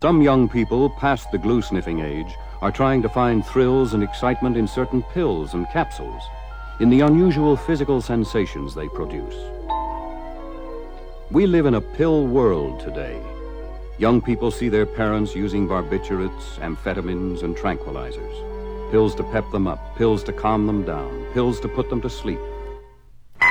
Some young people past the glue-sniffing age are trying to find thrills and excitement in certain pills and capsules, in the unusual physical sensations they produce. We live in a pill world today. Young people see their parents using barbiturates, amphetamines, and tranquilizers. Pills to pep them up, pills to calm them down, pills to put them to sleep.